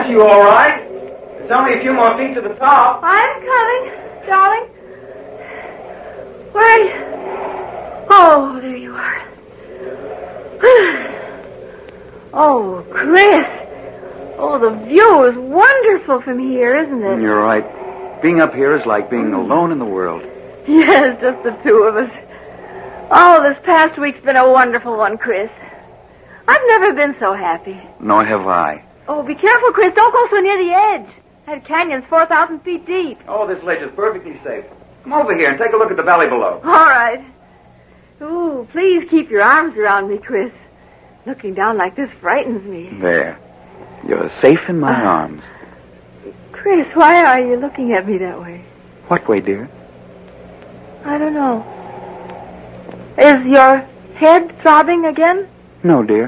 Aren't you all right? It's only a few more feet to the top. I'm coming, darling. Where are you? Oh, there you are. Oh, Chris. Oh, the view is wonderful from here, isn't it? You're right. Being up here is like being alone in the world. Yes, just the two of us. Oh, this past week's been a wonderful one, Chris. I've never been so happy. Nor have I. Oh, be careful, Chris. Don't go so near the edge. That canyon's 4,000 feet deep. Oh, this ledge is perfectly safe. Come over here and take a look at the valley below. All right. Ooh, please keep your arms around me, Chris. Looking down like this frightens me. There. You're safe in my arms. Chris, why are you looking at me that way? What way, dear? I don't know. Is your head throbbing again? No, dear.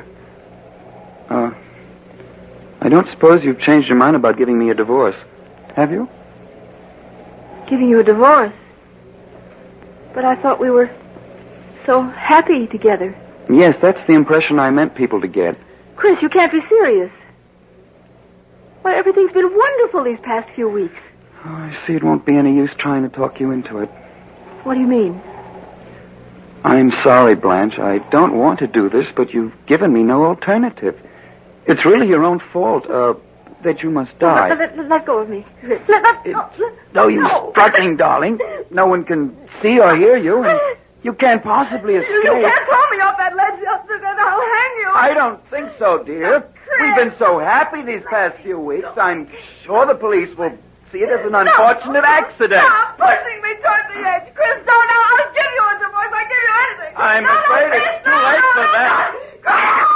I don't suppose you've changed your mind about giving me a divorce, have you? Giving you a divorce? But I thought we were so happy together. Yes, that's the impression I meant people to get. Chris, you can't be serious. Why, everything's been wonderful these past few weeks. Oh, I see it won't be any use trying to talk you into it. What do you mean? I'm sorry, Blanche. I don't want to do this, but you've given me no alternative. It's really your own fault, that you must die. Let go of me. No use struggling, darling. No one can see or hear you, and you can't possibly escape. You can't throw me off that ledge, then I'll hang you. I don't think so, dear. We've been so happy these past few weeks. I'm sure the police will see it as an unfortunate accident. Stop pushing me toward the edge. Chris, don't. I'll give you a divorce. I'll give you anything. I'm afraid it's too late for that.